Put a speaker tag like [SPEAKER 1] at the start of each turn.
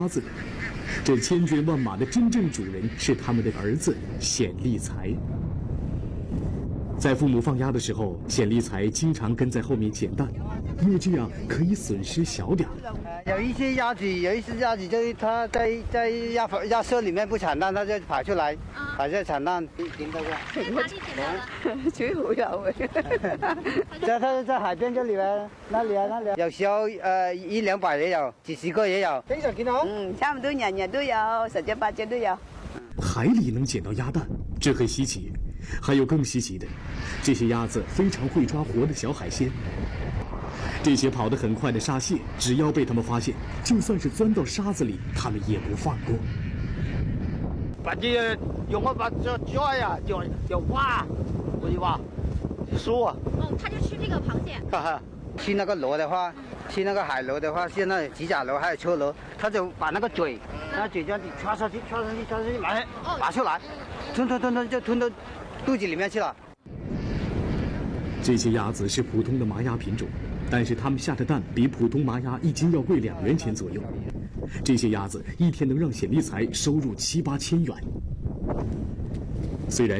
[SPEAKER 1] 鸭子，这千军万马的真正主人是他们的儿子显利才。在父母放鸭的时候，显利才经常跟在后面捡蛋，因为这样可以损失小点。
[SPEAKER 2] 有一些鸭子就是它在鸭舍里面不产蛋，它就跑出来，跑出来产蛋。捡到过？
[SPEAKER 3] 在哪里捡到的？
[SPEAKER 4] 最后有
[SPEAKER 2] 它在海边这里边，那里啊，有时候100-200也有，几十个也有。经常见到？
[SPEAKER 4] 差不多年年都有，10只8只都有。
[SPEAKER 1] 海里能捡到鸭蛋，这很稀奇。还有更稀奇的，这些鸭子非常会抓活的小海鲜。这些跑得很快的沙蟹，只要被它们发现，就算是钻到沙子里，它们也不放过。
[SPEAKER 2] 把这用我把这抓呀，就挖，我就挖，说。
[SPEAKER 3] 哦，他就吃这个螃蟹。
[SPEAKER 2] 哈哈，吃那个螺的话，吃那个海螺的话，现在几甲螺还有车螺，他就把那个嘴这样子戳上去，来拔出来，吞就吞到肚子里面去了。
[SPEAKER 1] 这些鸭子是普通的麻鸭品种，但是它们下的蛋比普通麻鸭一斤要贵2元钱左右。这些鸭子一天能让显利才收入7-8千元。虽然